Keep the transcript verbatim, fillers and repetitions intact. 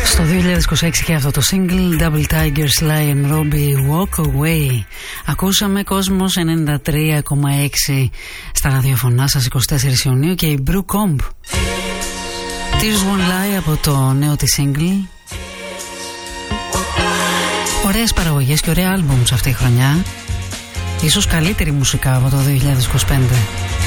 Στο δύο χιλιάδες είκοσι έξι και αυτό το single Double Tigers, Sly and Robbie, Walk Away. Ακούσαμε Κόσμος ενενήντα τρία κόμμα έξι στα ραδιοφωνά σας, εικοστή τέταρτη Ιουνίου, και η Brew Comb Tears Won't Lie από το νέο της single. Ωραίες παραγωγές και ωραία άλμπουμς αυτή η χρονιά. Ίσως καλύτερη μουσικά από το δύο χιλιάδες είκοσι πέντε.